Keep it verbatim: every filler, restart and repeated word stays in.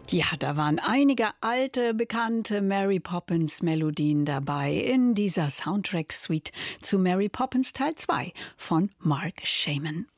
Ja, da waren einige alte, bekannte Mary Poppins Melodien dabei in dieser Soundtrack-Suite zu Mary Poppins Teil zwei von Marc Shaiman.